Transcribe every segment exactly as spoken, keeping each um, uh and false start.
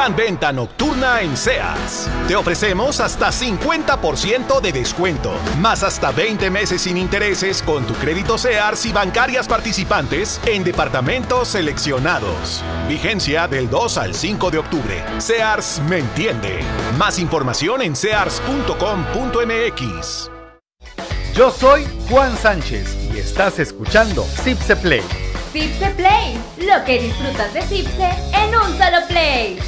Gran venta nocturna en Sears. Te ofrecemos hasta cincuenta por ciento de descuento, más hasta veinte meses sin intereses con tu crédito Sears y bancarias participantes en departamentos seleccionados. Vigencia del dos al cinco de octubre. Sears me entiende. Más información en sears punto com punto m x. Yo soy Juan Sánchez y estás escuchando Cipse Play. Cipse Play, lo que disfrutas de Cipse en un solo play.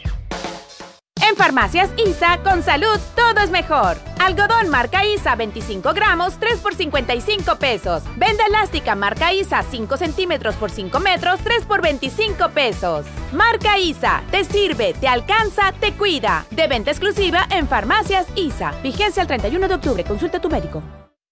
En Farmacias ISA, con salud, todo es mejor. Algodón marca ISA veinticinco gramos, tres por cincuenta y cinco pesos. Venda elástica marca ISA cinco centímetros por cinco metros, tres por veinticinco pesos. Marca ISA, te sirve, te alcanza, te cuida. De venta exclusiva en Farmacias ISA. Vigencia el treinta y uno de octubre. Consulta a tu médico.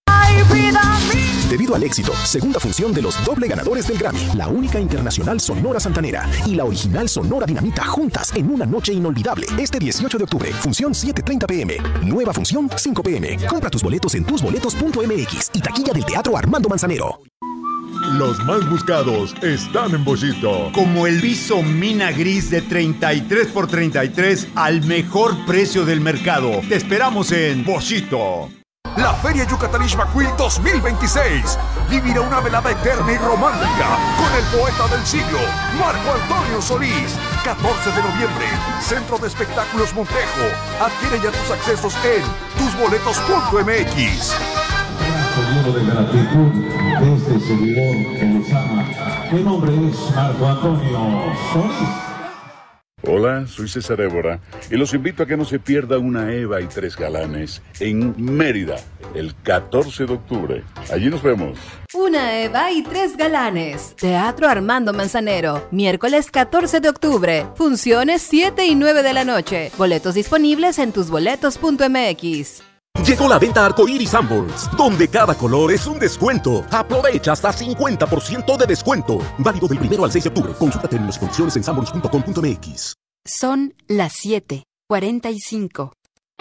Debido al éxito, segunda función de los doble ganadores del Grammy, la única internacional Sonora Santanera y la original Sonora Dinamita juntas en una noche inolvidable. Este dieciocho de octubre, función siete treinta p m, nueva función cinco p m. Compra tus boletos en tus boletos punto m x y taquilla del Teatro Armando Manzanero. Los más buscados están en Bollito. Como el viso mina gris de treinta y tres por treinta y tres al mejor precio del mercado. Te esperamos en Bollito. La Feria Yucatán Ixmaquil dos mil veintiséis. Vivirá una velada eterna y romántica con el poeta del siglo, Marco Antonio Solís. catorce de noviembre, Centro de Espectáculos Montejo. Adquiere ya tus accesos en tus boletos punto m x. Lleno de gratitud de este seguidor que les ama. Mi nombre es Marco Antonio Solís. Hola, soy César Évora y los invito a que no se pierda una Eva y tres galanes en Mérida el catorce de octubre. Allí nos vemos. Una Eva y tres galanes. Teatro Armando Manzanero. Miércoles catorce de octubre. Funciones siete y nueve de la noche. Boletos disponibles en tus boletos punto m x. Llegó la venta Arcoíris Sanborns, donde cada color es un descuento. Aprovecha hasta cincuenta por ciento de descuento. Válido del primero al seis de octubre. Consulta términos y condiciones en sanborns punto com punto m x. Son las siete cuarenta y cinco.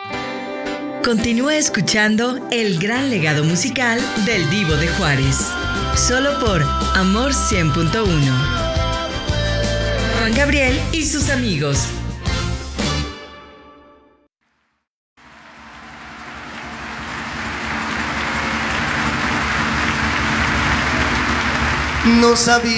Continúa escuchando el gran legado musical del Divo de Juárez. Solo por Amor cien punto uno. Juan Gabriel y sus amigos. No sabía